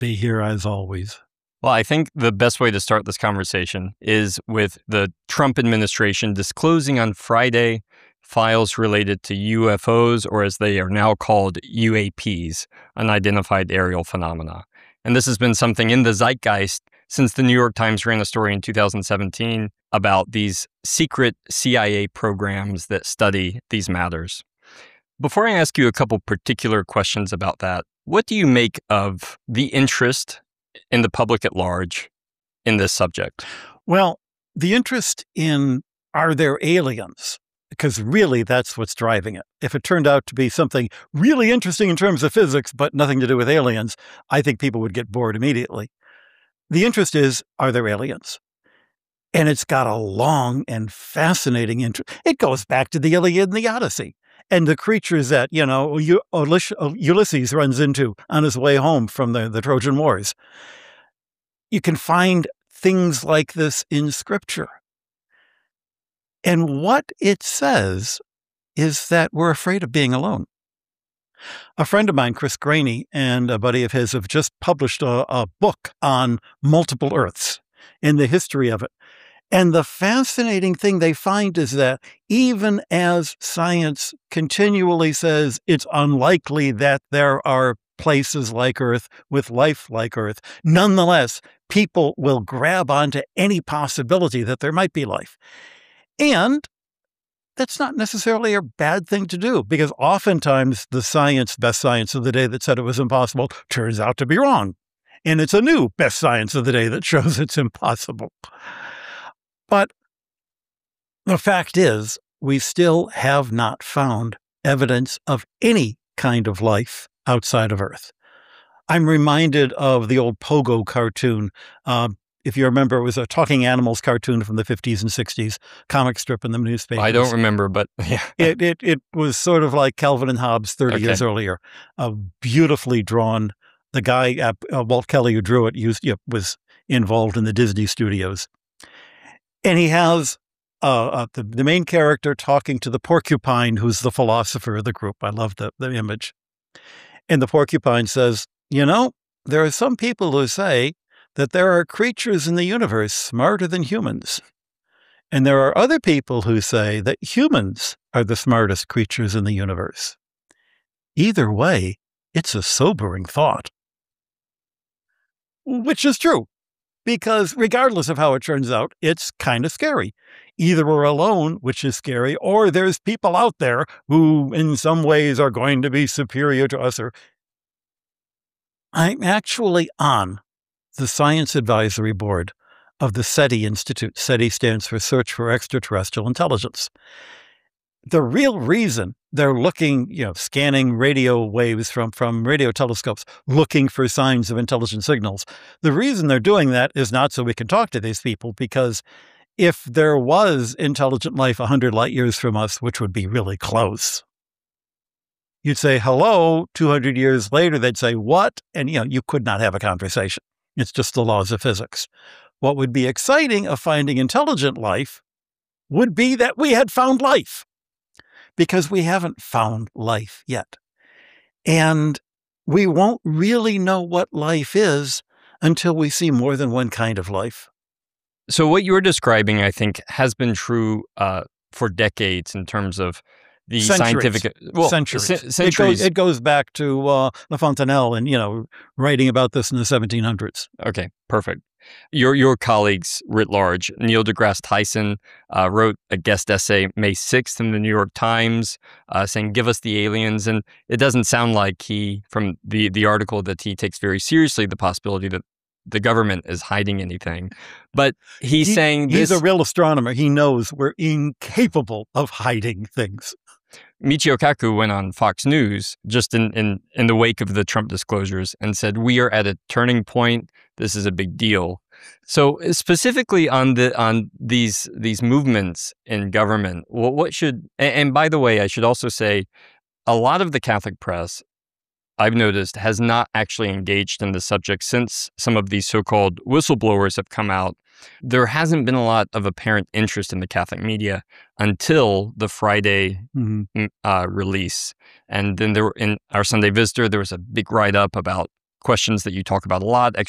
be here as always. Well, I think the best way to start this conversation is with the Trump administration disclosing on Friday files related to UFOs, or as they are now called, UAPs, unidentified aerial phenomena. And this has been something in the zeitgeist since the New York Times ran a story in 2017 about these secret CIA programs that study these matters. Before I ask you a couple particular questions about that, what do you make of the interest in the public at large in this subject? Well, the interest in, are there aliens? Because really that's what's driving it. If it turned out to be something really interesting in terms of physics, but nothing to do with aliens, I think people would get bored immediately. The interest is, are there aliens? And it's got a long and fascinating interest. It goes back to the Iliad and the Odyssey and the creatures that, Ulysses runs into on his way home from the Trojan Wars. You can find things like this in Scripture. And what it says is that we're afraid of being alone. A friend of mine, Chris Graney, and a buddy of his have just published a book on multiple Earths and the history of it. And the fascinating thing they find is that even as science continually says it's unlikely that there are places like Earth with life like Earth, nonetheless, people will grab onto any possibility that there might be life. And that's not necessarily a bad thing to do, because oftentimes the best science of the day that said it was impossible turns out to be wrong. And it's a new best science of the day that shows it's impossible. But the fact is, we still have not found evidence of any kind of life outside of Earth. I'm reminded of the old Pogo cartoon. If you remember, it was a talking animals cartoon from the 50s and 60s, comic strip in the newspaper. I don't remember, but yeah. It was sort of like Calvin and Hobbes 30 years earlier. Beautifully drawn. The guy, Walt Kelly, who drew it, was involved in the Disney studios. And he has the main character talking to the porcupine, who's the philosopher of the group. I love the image. And the porcupine says, there are some people who say that there are creatures in the universe smarter than humans. And there are other people who say that humans are the smartest creatures in the universe. Either way, it's a sobering thought. Which is true, because regardless of how it turns out, it's kind of scary. Either we're alone, which is scary, or there's people out there who in some ways are going to be superior to us. I'm actually on the Science Advisory Board of the SETI Institute. SETI stands for Search for Extraterrestrial Intelligence. The real reason they're looking, scanning radio waves from radio telescopes, looking for signs of intelligent signals, the reason they're doing that is not so we can talk to these people, because if there was intelligent life 100 light years from us, which would be really close, you'd say, hello, 200 years later, they'd say, what? And, you could not have a conversation. It's just the laws of physics. What would be exciting of finding intelligent life would be that we had found life, because we haven't found life yet. And we won't really know what life is until we see more than one kind of life. So what you're describing, I think, has been true for decades in terms of the scientific... Centuries. It goes back to La Fontanelle and, writing about this in the 1700s. Okay, perfect. Your colleagues writ large, Neil deGrasse Tyson wrote a guest essay May 6th in the New York Times saying, give us the aliens. And it doesn't sound like from the article, that he takes very seriously the possibility that the government is hiding anything. But he's saying this... He's a real astronomer. He knows we're incapable of hiding things. Michio Kaku went on Fox News just in the wake of the Trump disclosures and said, we are at a turning point. This is a big deal. So specifically on these movements in government, what should, and by the way, I should also say, a lot of the Catholic press, I've noticed, has not actually engaged in the subject since some of these so-called whistleblowers have come out. There hasn't been a lot of apparent interest in the Catholic media until the Friday release. And then in our Sunday Visitor, there was a big write-up about questions that you talk about a lot,